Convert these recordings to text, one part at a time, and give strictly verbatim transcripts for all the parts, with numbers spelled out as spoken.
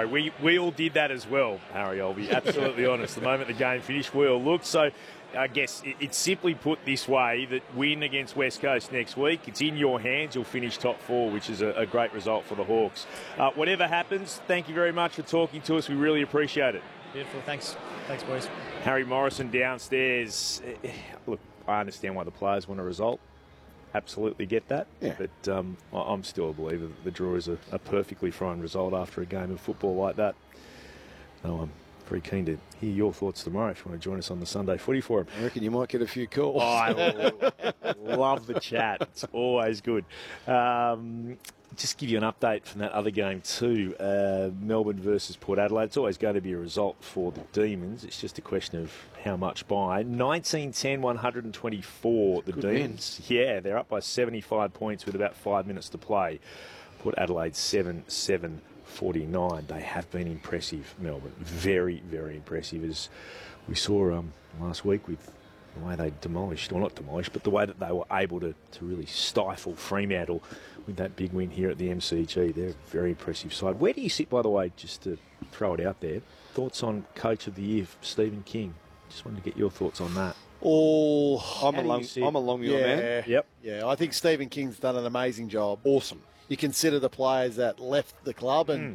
sorry. We we all did that as well, Harry. I'll be absolutely honest. The moment the game finished, we all looked. So I guess it, it's simply put this way, that win against West Coast next week, it's in your hands. You'll finish top four, which is a, a great result for the Hawks. Uh, whatever happens, thank you very much for talking to us. We really appreciate it. Beautiful. Thanks. Thanks, boys. Harry Morrison downstairs. Look, I understand why the players want a result. Absolutely get that. Yeah. But um, I'm still a believer that the draw is a, a perfectly fine result after a game of football like that. No, I'm very keen to hear your thoughts tomorrow if you want to join us on the Sunday Footy Forum. I reckon you might get a few calls. Oh, I love the chat. It's always good. Um, just give you an update from that other game too. Uh, Melbourne versus Port Adelaide. It's always going to be a result for the Demons. It's just a question of how much by. nineteen ten, one hundred twenty-four, the Good Demons. Wins. Yeah, they're up by seventy-five points with about five minutes to play. Port Adelaide seven seven forty-nine. They have been impressive, Melbourne. Very, very impressive. As we saw um, last week with the way they demolished, well not demolished, but the way that they were able to, to really stifle Fremantle with that big win here at the M C G. They're a very impressive side. Where do you sit, by the way, just to throw it out there, thoughts on Coach of the Year, Stephen King? Just wanted to get your thoughts on that. Oh, I'm How a do long, you see it? I'm a long your Yeah. man. Yep. Yeah, I think Stephen King's done an amazing job. Awesome. You consider the players that left the club and Mm.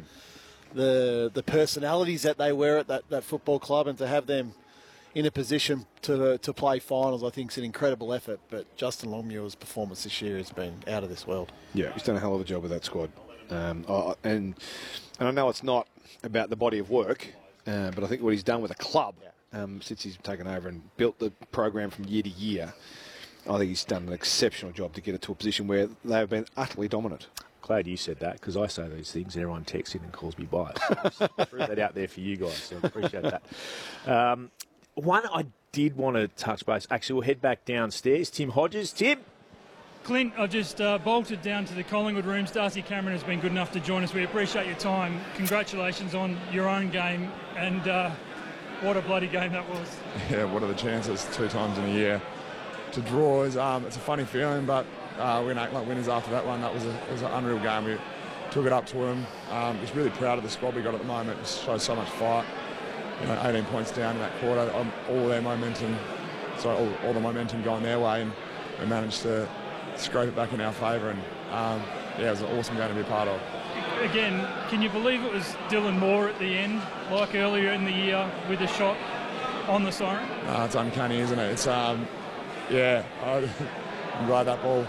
the the personalities that they were at that, that football club, and to have them in a position to to play finals, I think is an incredible effort. But Justin Longmuir's performance this year has been out of this world. Yeah, he's done a hell of a job with that squad. Um, I- and and I know it's not about the body of work, uh, but I think what he's done with the club um, since he's taken over and built the program from year to year, I think he's done an exceptional job to get it to a position where they have been utterly dominant. Glad you said that, because I say these things and everyone texts in and calls me biased. So I just threw that out there for you guys, so I appreciate that. Um, one I did want to touch base. Actually, we'll head back downstairs. Tim Hodges. Tim? Clint, I've just uh, bolted down to the Collingwood rooms. Darcy Cameron has been good enough to join us. We appreciate your time. Congratulations on your own game, and uh, what a bloody game that was. Yeah, what are the chances two times in a year to draw? Is um, it's a funny feeling, but uh, we act like winners after that one. That was, a, it was an unreal game. We took it up to them. Um, just really proud of the squad we got at the moment. It shows so much fight. You know, eighteen points down in that quarter, um, all their momentum, sorry, all, all the momentum going their way, and we managed to scrape it back in our favour. And um, yeah, it was an awesome game to be a part of. Again, can you believe it was Dylan Moore at the end, like earlier in the year with a shot on the siren? Uh, it's uncanny, isn't it? It's um, yeah, I, I'm glad that ball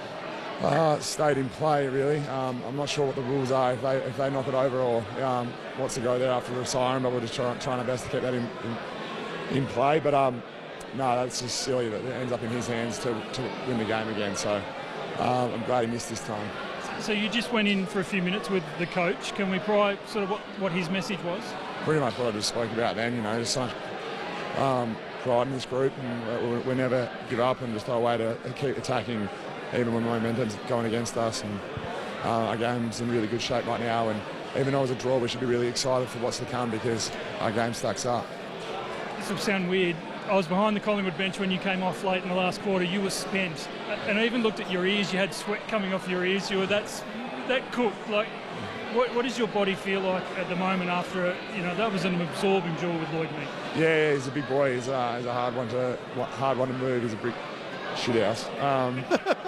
uh, stayed in play. Really, um, I'm not sure what the rules are if they if they knock it over or um, what's to go there after the siren. But we're just trying trying our best to keep that in in, in play. But um, no, that's just silly that it ends up in his hands to to win the game again. So um, I'm glad he missed this time. So you just went in for a few minutes with the coach. Can we pry sort of what, what his message was? Pretty much what I just spoke about then. You know, just so much um, pride in this group, and we, we never give up, and just our way to keep attacking, even when momentum's going against us. And uh, our game's in really good shape right now, and even though it's a draw, we should be really excited for what's to come because our game stacks up. This will sound weird. I was behind the Collingwood bench when you came off late in the last quarter. You were spent, and I even looked at your ears. You had sweat coming off your ears. You were that that cooked. Like, what, what does your body feel like at the moment after a, you know that was an absorbing draw with Lloyd Meek? Yeah, yeah, he's a big boy. He's, uh, he's a hard one to hard one to move. He's a big shithouse. Um,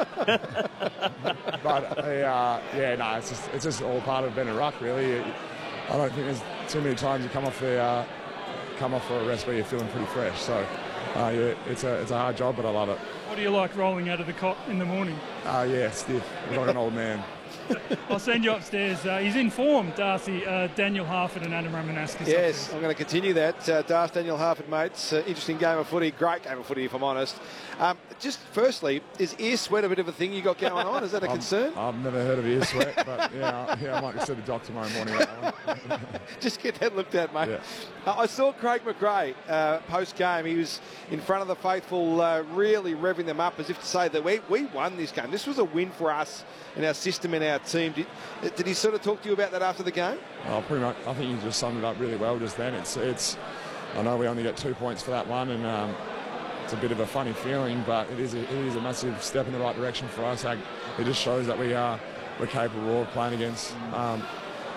but uh, yeah, no, it's just it's just all part of being a ruck, really. I don't think there's too many times you come off the. Uh, come off for a rest where you're feeling pretty fresh. So uh, yeah, it's a it's a hard job, but I love it. What do you like rolling out of the cot in the morning? Uh, yeah, stiff. Like an old man. I'll send you upstairs. Uh, he's in form, Darcy. Uh, Daniel Harford and Adam Romanascus. Yes, I'm going to continue that. Uh, Darcy, Daniel Harford, mates. Uh, interesting game of footy. Great game of footy, if I'm honest. Um, just firstly, is ear sweat a bit of a thing you got going on? Is that a concern? I've never heard of ear sweat, but yeah, yeah, I might see the doc tomorrow morning. Just get that looked at, mate. Yeah. Uh, I saw Craig McRae uh, post-game. He was in front of the faithful, uh, really revving them up as if to say that we, we won this game. This was a win for us and our system and our team. Did, did he sort of talk to you about that after the game? Oh, pretty much. I think he just summed it up really well just then. It's, it's. I know we only get two points for that one, and um, it's a bit of a funny feeling, but it is a, it is a massive step in the right direction for us. It just shows that we are we're capable of playing against um,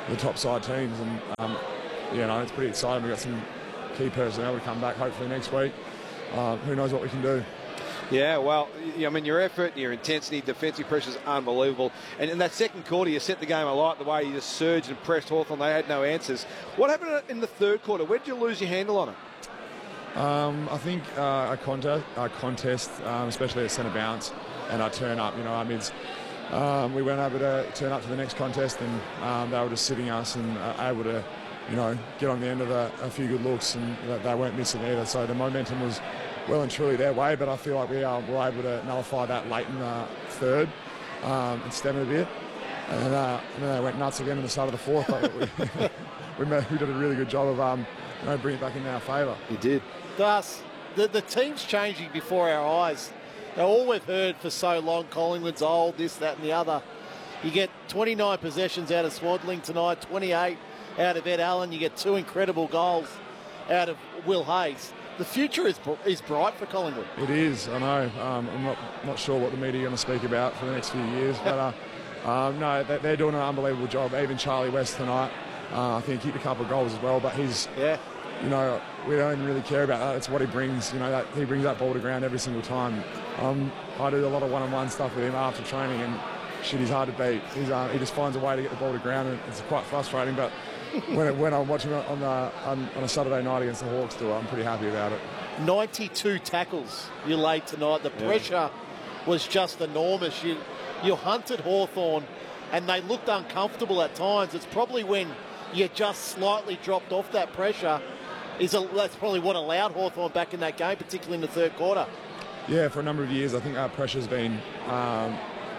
the top side teams. And um, you know, it's pretty exciting. We've got some key personnel to come back hopefully next week. Uh, who knows what we can do. Yeah, well, I mean, your effort, your intensity, defensive pressure is unbelievable. And in that second quarter, you set the game alight the way you just surged and pressed Hawthorn. They had no answers. What happened in the third quarter? Where did you lose your handle on it? Um, I think uh, a contest, a contest um, especially at centre bounce, and our turn up. You know, our mids. Um, we weren't able to turn up to the next contest, and um, they were just sitting us and uh, able to, you know, get on the end of a, a few good looks, and they weren't missing either. So the momentum was well and truly their way, but I feel like we uh, were able to nullify that late in the third um, and stem it a bit. And, uh, and then they went nuts again in the start of the fourth. But we, we, made, we did a really good job of um, you know, bringing it back in our favour. You did. Thus, the, the team's changing before our eyes. Now, all we've heard for so long, Collingwood's old, this, that and the other. You get twenty-nine possessions out of Swadling tonight, twenty-eight out of Ed Allen. You get two incredible goals out of Will Hayes. The future is is bright for Collingwood. It is, I know. Um, I'm not, not sure what the media are going to speak about for the next few years, but uh, um, no, they, they're doing an unbelievable job. Even Charlie West tonight, uh, I think he kicked a couple of goals as well, but he's, yeah. you know, we don't really care about that. It's what he brings. You know, that he brings that ball to ground every single time. Um, I do a lot of one-on-one stuff with him after training, and shit, he's hard to beat. He's, uh, he just finds a way to get the ball to ground, and it's quite frustrating. But when it, when I'm watching it on, the, on, on a Saturday night against the Hawks, too, I'm pretty happy about it. ninety-two tackles you laid tonight. The pressure yeah. was just enormous. You you hunted Hawthorn, and they looked uncomfortable at times. It's probably when you just slightly dropped off that pressure. Is a, that's probably what allowed Hawthorn back in that game, particularly in the third quarter. Yeah, for a number of years, I think our pressure's been, um,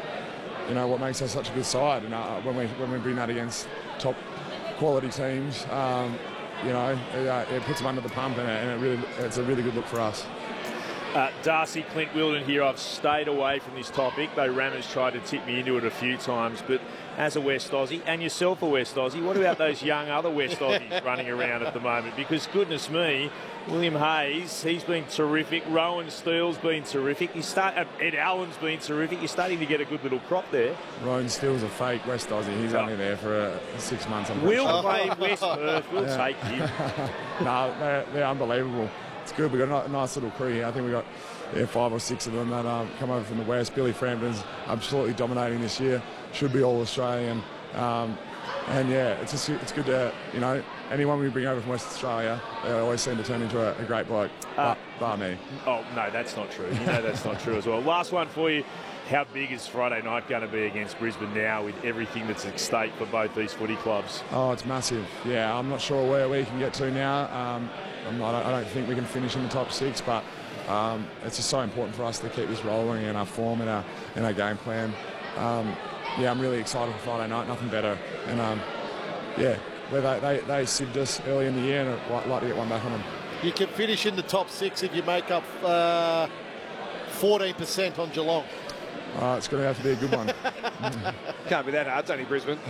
you know, what makes us such a good side. And uh, when we when we bring that against top quality teams, um, you know, it, uh, it puts them under the pump, and, it, and it really, it's a really good look for us. Uh, Darcy, Clint Wilden here. I've stayed away from this topic, though Rammer's tried to tip me into it a few times. But as a West Aussie, and yourself a West Aussie, what about those young other West Aussies running around at the moment? Because goodness me, William Hayes, he's been terrific. Rowan Steele's been terrific. You start, uh, Ed Allen's been terrific. You're starting to get a good little crop there. Rowan Steele's a fake West Aussie. He's oh. only there for uh, six months. I'm we'll sure. play West Perth. We'll yeah. take him. No, they're, they're unbelievable. It's good. We've got a nice little crew here. I think we've got yeah, five or six of them that um, come over from the West. Billy Frampton's absolutely dominating this year. Should be all Australian. Um, and yeah, it's just, it's good to, you know, anyone we bring over from West Australia, they always seem to turn into a, a great bloke. Uh, bar me. Oh, no, that's not true. You know that's not true as well. Last one for you. How big is Friday night going to be against Brisbane now with everything that's at stake for both these footy clubs? Oh, it's massive. Yeah, I'm not sure where we can get to now. Um, I'm not, I don't think we can finish in the top six, but um, it's just so important for us to keep this rolling in our form and our, in our game plan. Um, yeah, I'm really excited for Friday night. Nothing better. And um, yeah, where they, they, they sieved us early in the year, and I'd like to get one back on them. You can finish in the top six if you make up uh, fourteen percent on Geelong. Uh, it's going to have to be a good one. Can't be that hard. It's only Brisbane.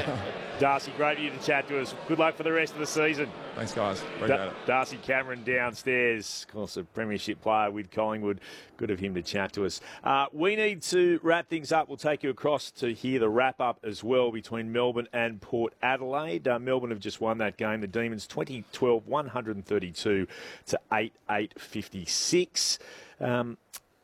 Darcy, great of you to chat to us. Good luck for the rest of the season. Thanks, guys. Appreciate da- it. Darcy Cameron downstairs, of course, a premiership player with Collingwood. Good of him to chat to us. Uh, we need to wrap things up. We'll take you across to hear the wrap-up as well between Melbourne and Port Adelaide. Uh, Melbourne have just won that game. The Demons, twenty twelve, one thirty-two to eight eight fifty-six. Um,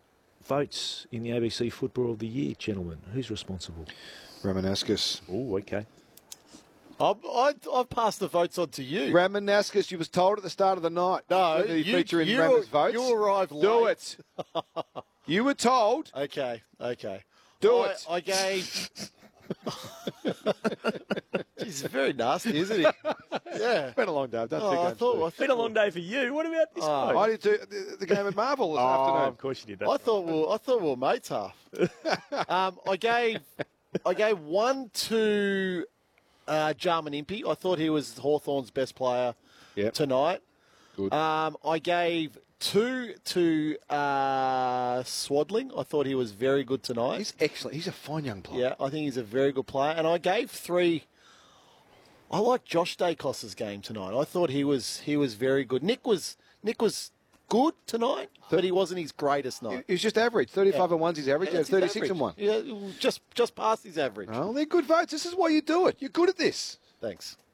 votes in the A B C Football of the Year, gentlemen. Who's responsible? Ramanauskas. Oh, okay. I've, I've, I've passed the votes on to you. Ramanauskas, you was told at the start of the night. No, you, you, feature in you, Rama's votes. you arrived late. Do it. You were told. Okay, okay. Do I, it. I gave... He's very nasty, isn't he? Yeah. It's been a long day. Don't oh, think I thought, I It's been a long day for you. What about this Oh. guy? I did too, the, the game at Marvel this oh, afternoon. of course you did that. I thought we were, I thought we were mates half. um, I gave I gave one to uh, Jarman Impey. I thought he was Hawthorn's best player Yep. tonight. Good. Um, I gave two to uh, Swadling. I thought he was very good tonight. He's excellent. He's a fine young player. Yeah, I think he's a very good player. And I gave three. I like Josh Dacos's game tonight. I thought he was he was very good. Nick was Nick was good tonight, but he wasn't his greatest night. He was just average. thirty-five yeah. and one's his average. Yeah, Yeah, thirty-six average. and one. Yeah, just just past his average. Oh, they're good votes. This is why you do it. You're good at this. Thanks.